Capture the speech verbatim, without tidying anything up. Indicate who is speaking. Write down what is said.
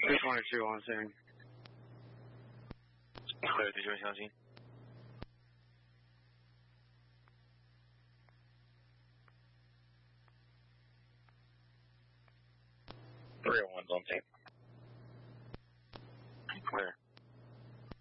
Speaker 1: three twenty-two on scene.
Speaker 2: Clear，对这边相信。three oh one's on scene.